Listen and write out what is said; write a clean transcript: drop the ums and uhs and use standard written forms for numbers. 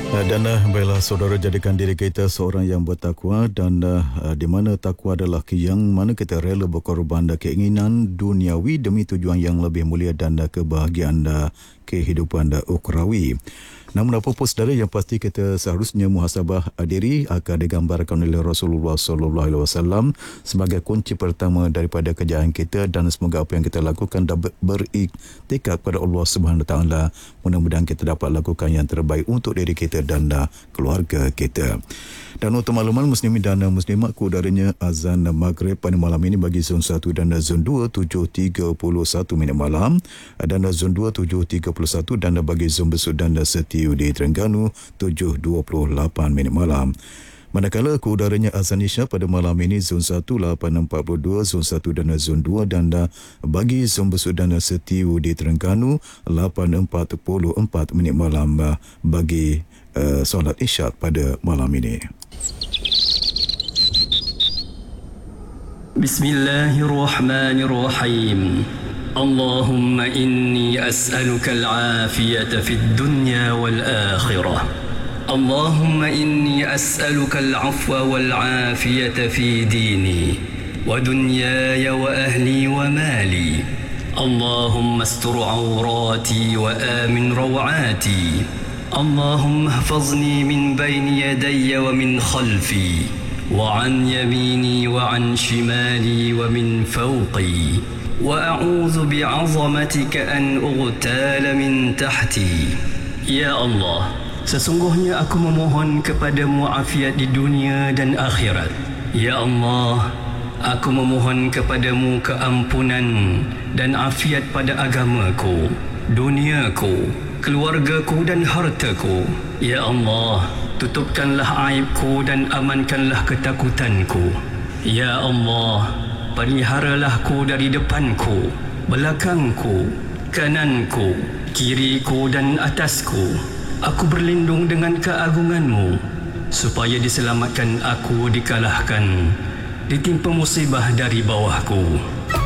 Baiklah saudara, jadikan diri kita seorang yang bertakwa dan di mana takwa adalah yang mana kita rela berkorban keinginan duniawi demi tujuan yang lebih mulia dan kebahagiaan kehidupan ukhrawi. Namun apa pun saudara, yang pasti kita seharusnya muhasabah diri akan digambarkan oleh Rasulullah sallallahu alaihi wasallam sebagai kunci pertama daripada kejayaan kita, dan semoga apa yang kita lakukan dapat beriktikad kepada Allah Subhanahu Wa Taala. Mudah-mudahan kita dapat lakukan yang terbaik untuk diri kita dan keluarga kita. Dan untuk makluman muslimin dan muslimat, kudaranya azan maghrib pada malam ini bagi zon 1 dan zon 2 7.31 minit malam, dan zon 2 7.31, dan bagi zon besut dan setiu di Terengganu 7.28 minit malam. Manakala kudaranya azan isya pada malam ini zon 1 8.42, zon 1 dan zon 2, dan bagi zon besut dan setiu di Terengganu 8.44 minit malam bagi solat isyak pada malam ini. Bismillahirrahmanirrahim. Allahumma inni as'aluka al-afiyata fid dunya wal akhirah. Allahumma inni as'aluka al-'afwa wal 'afiyata fi dini wa dunyaya wa ahli wa mali. Allahumma astur 'awrati wa amin raw'ati. اللهم احفظني من بين يدي ومن خلفي وعن يميني وعن شمالي ومن فوقي وأعوذ بعظمتك أن أغتال من تحتي. Ya Allah, sesungguhnya aku memohon kepadamu afiat di dunia dan akhirat. Ya Allah, aku memohon kepadamu keampunan dan afiat pada agamaku, duniaku, keluargaku dan hartaku. Ya Allah, tutupkanlah aibku dan amankanlah ketakutanku. Ya Allah, peliharalahku dari depanku, belakangku, kananku, kiriku dan atasku. Aku berlindung dengan keagunganmu, supaya diselamatkan aku dikalahkan, ditimpa musibah dari bawahku.